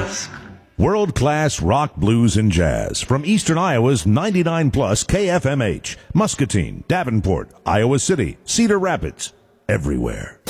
Yes. World-class rock, blues, and jazz from Eastern Iowa's 99 plus KFMH, Muscatine, Davenport, Iowa City, Cedar Rapids, everywhere.